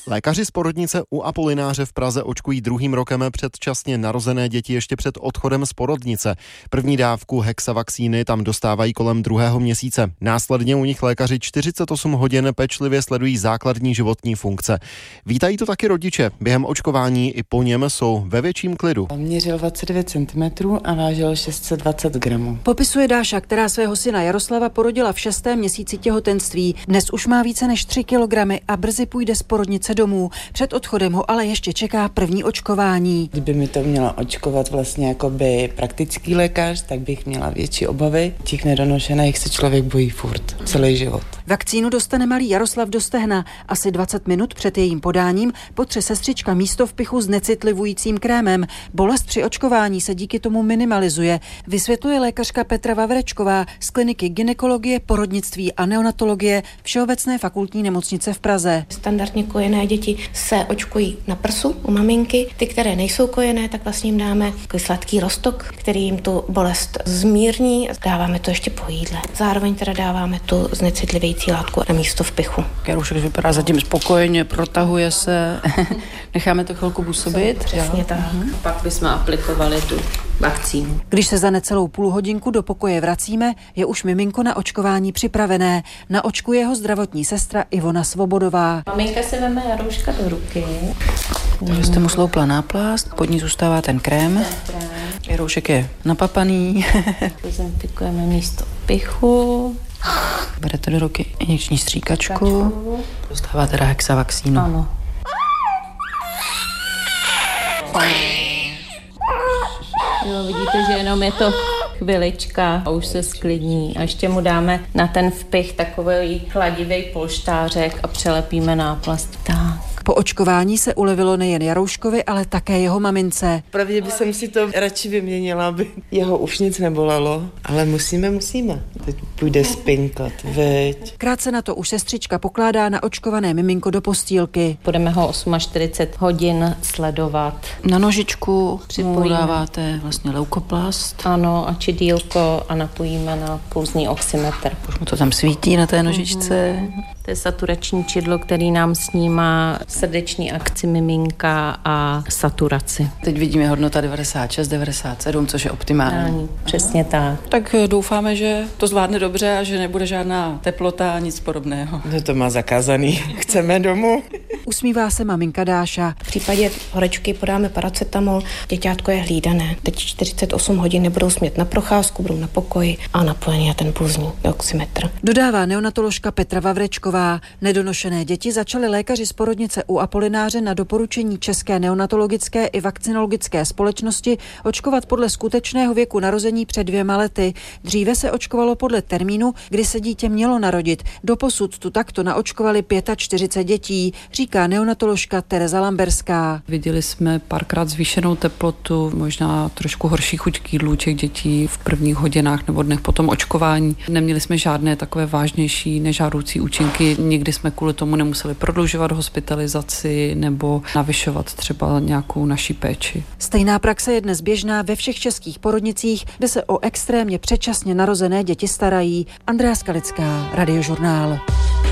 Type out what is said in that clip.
Lékaři z porodnice u Apolináře v Praze očkují druhým rokem předčasně narozené děti ještě před odchodem z porodnice. První dávku hexavakcíny tam dostávají kolem 2. měsíce. Následně u nich lékaři 48 hodin pečlivě sledují základní životní funkce. Vítají to taky rodiče. Během očkování i po něm jsou ve větším klidu. Měřil 29 cm a vážil 620 gramů. Popisuje Dáša, která svého syna Jaroslava porodila v 6. měsíci těhotenství. Dnes už má více než 3 kilogramy a brzy půjde z porodnice domů. Před odchodem ho ale ještě čeká první očkování. Kdyby mi to měla očkovat vlastně jakoby praktický lékař, tak bych měla větší obavy. Těch nedonošených se člověk bojí furt celý život. Vakcínu dostane malý Jaroslav do stehna. Asi 20 minut před jejím podáním potře sestřička místo v pichu s necitlivujícím krémem. Bolest při očkování se díky tomu minimalizuje, vysvětluje lékařka Petra Vavrečková z kliniky gynekologie, porodnictví a neonatologie Všeobecné fakultní nemocnice v Praze. Standardně kojené děti se očkují na prsu u maminky. Ty, které nejsou kojené, tak vlastně jim dáme sladký roztok, který jim tu bolest zmírní. Dáváme to ještě po jídle. Zároveň teda dáváme tu znecitlivějící látku na místo v pichu. Jarušek vypadá zatím spokojeně, protahuje se. Necháme to chvilku působit. Přesně tak. Pak bychom aplikovali tu vakcínu. Když se za necelou půlhodinku do pokoje vracíme, je už miminko na očkování připravené. Naočkuje ho zdravotní sestra Ivona Svobodová. Maminka se veme Jarouška do ruky. Takže jste mu sloupla náplast, pod ní zůstává ten krém. Jaroušek je napapaný. Dezinfikujeme místo pichu. Berete do ruky injekční stříkačku. Dostává teda hexavakcínu. Ano. Jo, vidíte, že jenom je to chvilička a už se sklidní. A ještě mu dáme na ten vpich takový chladivý polštářek a přelepíme náplast. Tak. Po očkování se ulevilo nejen Jarouškovi, ale také jeho mamince. Pravdě by jsem si to radši vyměnila, aby jeho už nic nebolelo, ale musíme. Teď půjde spinkat, veď. Krátce na to už sestřička pokládá na očkované miminko do postýlky. Budeme ho 48 hodin sledovat. Na nožičku Připojíme. dáváte vlastně leukoplast. Ano, a čidílko a napojíme na pulzní oximetr. Už mu to tam svítí na té nožičce. To je saturační čidlo, který nám snímá srdeční akci miminka a saturaci. Teď vidíme hodnota 96, 97, což je optimální. Přesně tak. Tak doufáme, že to zvládne dobře a že nebude žádná teplota a nic podobného. No to má zakázaný. Chceme domů. Usmívá se maminka Dáša. V případě horečky podáme paracetamol. Děťátko je hlídané. Teď 48 hodin nebudou smět na procházku, budou na pokoji a napojený na ten pulzní oximetr. Dodává neonatoložka Petra Vavrečková. Nedonošené děti začaly lékaři z porodnice u Apolináře na doporučení České neonatologické i vakcinologické společnosti očkovat podle skutečného věku narození před 2 lety. Dříve se očkovalo podle termínu, kdy se dítě mělo narodit. Doposud tu takto naočkovali 45 dětí, říká neonatoložka Tereza Lamberská. Viděli jsme párkrát zvýšenou teplotu, možná trošku horší chuť k jídlu těch dětí v prvních hodinách nebo dnech po tom očkování. Neměli jsme žádné takové vážnější nežádoucí účinky. Nikdy jsme kvůli tomu nemuseli prodlužovat hospitalizaci nebo navyšovat třeba nějakou naší péči. Stejná praxe je dnes běžná ve všech českých porodnicích, kde se o extrémně předčasně narozené děti starají. Andrea Skalická, Radiožurnál.